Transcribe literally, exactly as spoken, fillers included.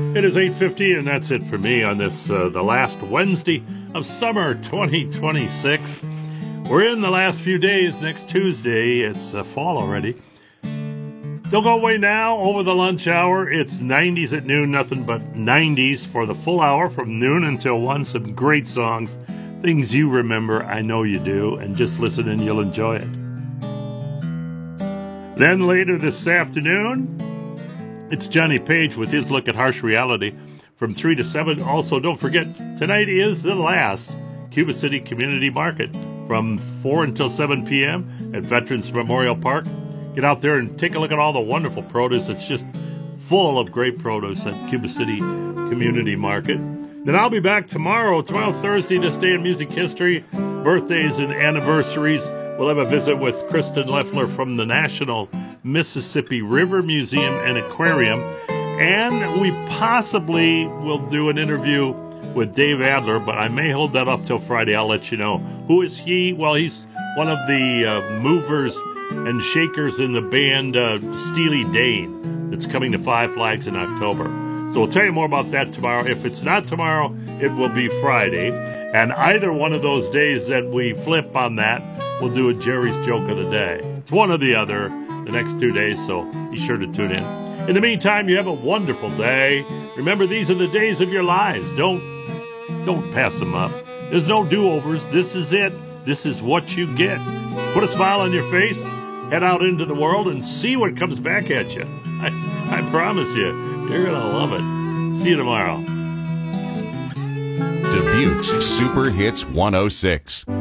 It is eight fifty, and that's it for me on this, uh, the last Wednesday of summer twenty twenty-six. We're in the last few days. Next Tuesday, it's uh, fall already. Don't go away now. Over the lunch hour, it's nineties at noon, nothing but nineties for the full hour from noon until one. Some great songs, things you remember, I know you do, and just listen and you'll enjoy it. Then later this afternoon, it's Johnny Page with his look at harsh reality from three to seven. Also, don't forget, tonight is the last Cuba City Community Market from four until seven p.m. at Veterans Memorial Park. Get out there and take a look at all the wonderful produce. It's just full of great produce at Cuba City Community Market. Then I'll be back tomorrow, tomorrow Thursday, this day in music history, birthdays and anniversaries. We'll have a visit with Kristen Leffler from the National Mississippi River Museum and Aquarium. And we possibly will do an interview with Dave Adler, but I may hold that up till Friday. I'll let you know. Who is he? Well, he's one of the uh, movers and shakers in the band uh, Steely Dan that's coming to Five Flags in October. So we'll tell you more about that tomorrow. If it's not tomorrow, it will be Friday. And either one of those days that we flip on that, we'll do a Jerry's Joke of the Day. It's one or the other the next two days, so be sure to tune in. In the meantime, you have a wonderful day. Remember, these are the days of your lives. Don't, don't pass them up. There's no do-overs. This is it. This is what you get. Put a smile on your face, head out into the world, and see what comes back at you. I, I promise you, you're going to love it. See you tomorrow. Dubuque's Super Hits one oh six.